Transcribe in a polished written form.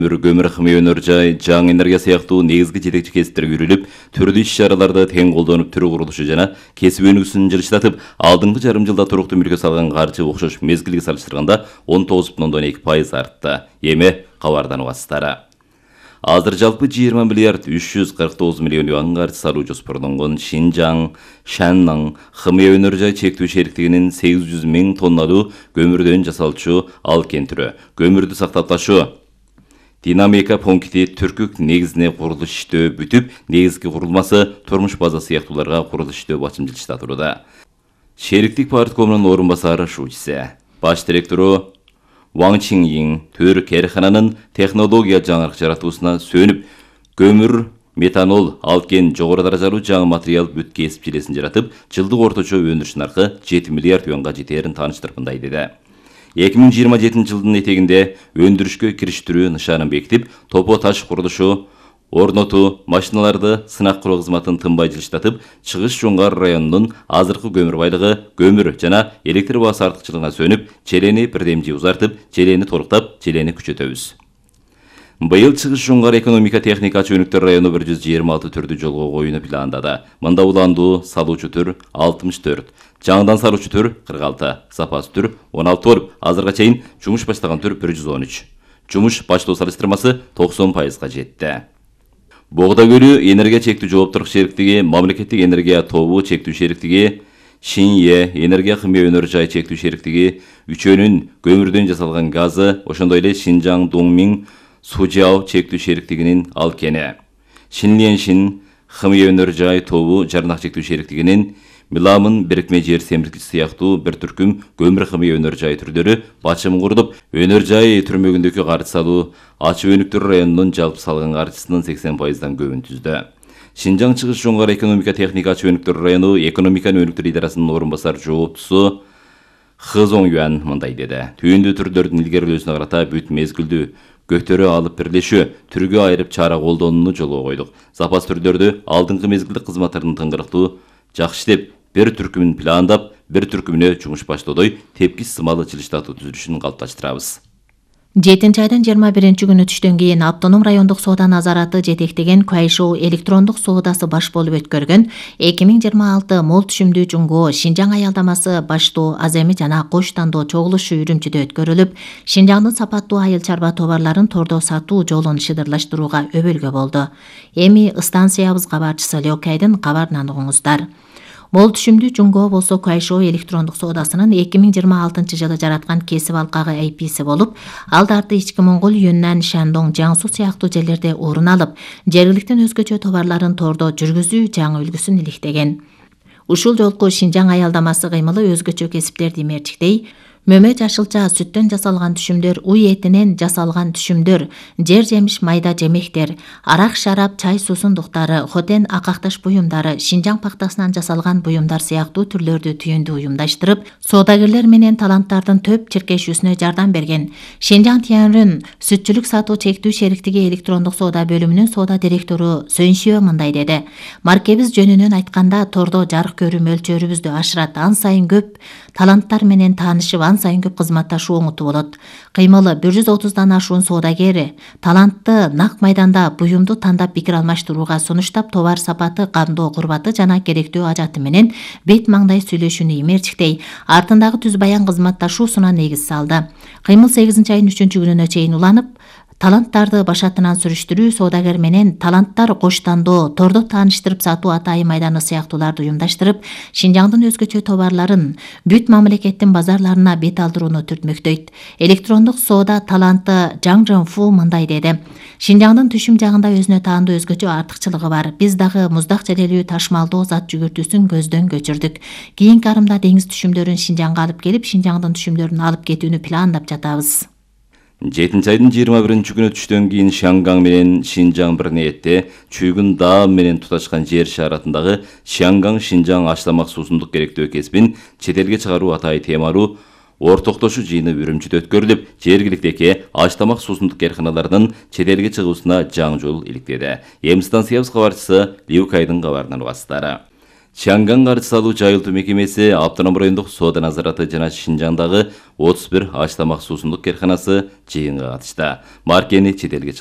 көмір химия өнөр жай, жаңы энергия сыяктуу негизги жетекчи кесиптерге үйрүлүп, түрдүү иш-чараларда тең колдонуп, түрү курулушу жана кесип өнүгүүсүн жылыстатып, алдыңкы жарым жылда туруктуу мөлкө салган каржы окшош мезгилге салыштырганда 19,2% артты. Эми кабардан угасыздар. Азыр жалпы 20 миллиард 349 миллион юан каржы салуу жоспарланган Шинжаң, Шанның химия өнөр жай чектүү шериктигинин 800 миң тонналуу көмүрдөн жасалчу алкен түрү көмүрдү сактап калуу динамика пункти түркүк негизине курулуш иштөө бүтүп, негизги курулмасы турмуш база сыяктууларга курулуш иштөө бачым жылыштатууда. Шериктик парткомунун орун басары Шучисе, баш директору Ван Чинйин төр керхананын технология жаңырык жаратуусуна сөнүп, көмүр, метанол, алкен жогору даражалуу жаңы материал бүт кесип жилесин жаратып, жылдык орточо өндүрүш наркы 7 миллиард юанга жетерин тааныштырып мындай деди. 2027 жылдын этегинде өндүрүшкө кириштирүү нышанын бекитип, топо таш курулушу, орнотуу, машиналарды сынак куруу кызматын тынбай жылыштатып, Чыгыш Жоңгар районунун азыркы көмүр байлыгы, көмүр жана электр баасы артыкчылыгына сөнүп, челени бирдемжи узартып, челени толуктап, челени күчөтөбүз. Быйыл Чыгыш Жоңгар экономика техника чөнүктөр району 126 түрдүү жолго коюуну пландады. Мында уландуу салуучу түр 64, жаңыдан салуучу түр 46, запас түр 16 болуп, азырга чейин жумуш баштаган түр 113. Жумуш баштоо салыштырмасы 90%га жетти. Богда көлү энергия чектүү жооптуулук шериктиги, мамлекеттик энергия тобу чектүү шериктиги, Шинье энергия химия өнөр жай чектүү шериктиги, Үчөнүн көмүрдөн жасалган газы, ошондой эле Шинжаң Доңмиң Сужао чектүү шериктигинин алкени, Шинленшин химия өнөр жай тобу жарнак чектүү шериктигинин Миламын бирикме жер семирткич сыяктуу бир түркүм көмүр химия өнөр жай түрдөрү бачымын курдуп, өнөр жай түрмөгүндөгү каржы салуу Ачы Өнүктүр районунун жалпы салган каржысынын 80%дан көбүн түздү. Шинжаң Чыгыш Жоңгар экономика техника Ачы Өнүктүр району экономиканы өнүктүр идарасынын орун басар жооптусу Хызоң Юан мындай деди. Түйүндүү түрлөрдүн илгерилөөсүнө карата бүт мезгилдүү көктөрү алып бирлешүү, түргө айырып чара колдонууну жолго койдук. Запас түрлөрдү алдыңкы мезгилдик кызматтардын тыңгырыктуу жакшы иштеп, бир түркүмүн пландап, бир түркүмүнө жумуш баштоодой тепкич сымалы жылыштатуу түзүлүшүн калыпташтырабыз. 7-айдын 21 күнү түштөн кийин Автоном райондук соода назараты жетектеген Куайшоу электрондук соодасы баш болуп өткөргөн 2026 мол түшүмдүү жуңго Шинжаң аялдамасы баштоо аземи жана кош тандоо чогулушу Үрүмчүдө өткөрүлүп, Шинжаңдын сапаттуу айыл чарба товарларын тордо сатуу жолун шыдырлаштырууга өбөлгө болду. Эми станциябыз кабарчысы Лёкайдын кабарынан угуңуздар. Мол түшүмдүү жуңго болсо Куайшоу электрондук соодасынын 2026 жылы жараткан кесип алкагы айписи болуп, алдарты ички Моңгол үйүнөн Шандоң, Жаңсу сыяктуу жерлерде орун алып, жергиликтин өзгөчө товарларын тордо жүргүзүү жаңы үлгүсүн иликтеген. Ушул жолку Шинжаң аялдамасы кыймылы өзгөчө кесиптерди мерчиктей, мөмө жашылча сүттөн жасалган түшүмдөр, уй этинен жасалган түшүмдөр, жер жемиш майда жемектер, арак шарап, чай суусундуктары, хотен акакташ буюмдары, Шинжаң пактасынан жасалган буюмдар сыяктуу түрлөрдү түйүндү уюмдаштырып, соодагерлер менен таланттардын төп чиркешүүсүнө жардам берген. Шинжаң Тянрын сүтчүлүк сатуу чектүү шериктиги электрондук соода бөлүмүнүн соода директору Сөншиө мындай деди. Маркебиз жөнүнөн айтканда, тордо жарык көрүү мөлчөрүбүздү ашырат, ан сайын көп таланттар менен таанышып, ан сайын көп кызматташуу оңуту болот. Кыймылы 130дан ашуун соодагер талантты нак майданда буюмду тандап пикир алмаштырууга сунуштап, товар сапаты, кандоо курбаты жана керектүү ажаты менен бет маңдай сүйлөшүүнү имерчиктей, артындагы түз баян кызматташуусуна негиз салды. Кыймыл 8-айдын 3-күнүнө чейин уланып, таланттарды башатынан сүрүштүрүү, соодагер менен таланттар коштандоо, тордо тааныштырып сатуу атайын майданы сыяктууларды уюмдаштырып, Шинжаңдын өзгөчө товарларын бүт мамлекеттин базарларына бет алдырууну түртмөктөйт. Электрондук соода таланты Жаң Жонфу мындай деди. Шинжаңдын түшүм жагында өзүнө таандуу өзгөчө артыкчылыгы бар. Биз дагы муздак желелүү ташмалдоо зат жүгүртүүсүн көздөн кечирдик. Кийинки арымда деңиз түшүмдөрүн Шинжаңга алып келип, Шинжаңдын түшүмдөрүн алып кетүүнү пландап жатабыз. 7-айдын 21 күнү түштөн кийин Шангаң менен Шинжаң бир ниетте Чүйгүн Даам менен туташкан жер шаратындагы Шангаң Шинжаң аштамак суусундук керектөө кесибин чет элге чыгаруу атайы темалуу ортоктошуу жыйыны Үрүмчүдө өткөрүлүп, жергиликтеги аштамак суусундук карканаларынын чет элге чыгуусуна жаңы жол иликтеди. Эми станциябыз кабарчысы Лиукайдын кабарынан угасыздар. Чаңган каржы салуу жайылтуу мекемеси, Автоном райондук соода назараты жана Шинжаңдагы 31 аш тамак суусундук керканасы жыйынга катышты. Маркени чет элге